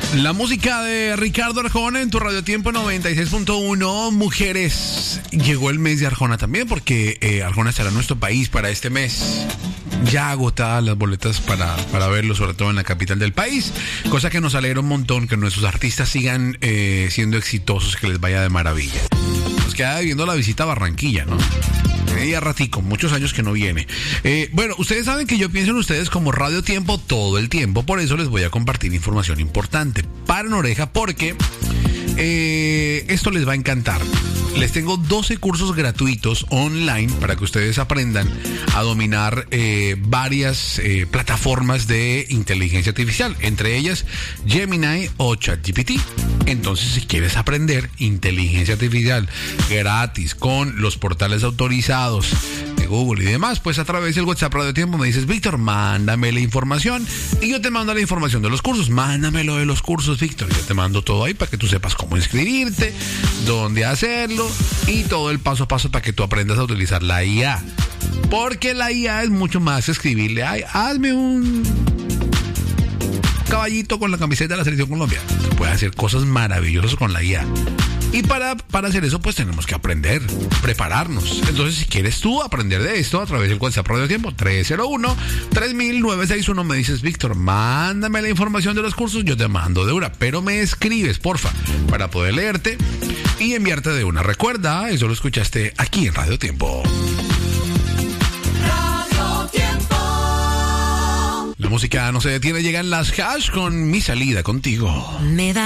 La música de Ricardo Arjona en tu Radio Tiempo 96.1. Mujeres, llegó el mes de Arjona también, porque Arjona estará en nuestro país para este mes. Ya agotadas las boletas para verlo, sobre todo en la capital del país. Cosa que nos alegra un montón que nuestros artistas sigan siendo exitosos, que les vaya de maravilla. Nos queda viendo la visita a Barranquilla, ¿no? Ya ratico, muchos años que no viene. Bueno, ustedes saben que yo pienso en ustedes como Radio Tiempo todo el tiempo. Por eso les voy a compartir información importante. Paren oreja porque esto les va a encantar. Les tengo 12 cursos gratuitos online para que ustedes aprendan a dominar varias plataformas de inteligencia artificial, entre ellas Gemini o ChatGPT. Entonces, si quieres aprender inteligencia artificial gratis con los portales autorizados de Google y demás, pues a través del WhatsApp Radio Tiempo me dices: Víctor, mándame la información y yo te mando la información de los cursos. Mándamelo de los cursos, Víctor. Yo te mando todo ahí para que tú sepas cómo inscribirte, dónde hacerlo y todo el paso a paso para que tú aprendas a utilizar la IA. Porque la IA es mucho más que escribirle: ay, hazme un caballito con la camiseta de la Selección Colombia. Se puede hacer cosas maravillosas con la IA. Y para hacer eso, pues tenemos que aprender, prepararnos. Entonces, si quieres tú aprender de esto a través del WhatsApp Radio Tiempo 301-3961, me dices: Víctor, mándame la información de los cursos, yo te mando de una, pero me escribes, porfa, para poder leerte y enviarte de una. Recuerda, eso lo escuchaste aquí en Radio Tiempo. La música no se detiene, llegan las Hash con Mi Salida Contigo. Me da